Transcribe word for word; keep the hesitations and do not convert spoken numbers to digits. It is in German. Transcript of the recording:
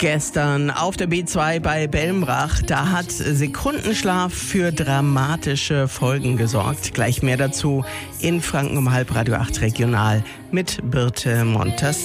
Gestern auf der B zwei bei Belmrach, da hat Sekundenschlaf für dramatische Folgen gesorgt. Gleich mehr dazu in Franken um halb Radio acht Regional mit Birte Montas.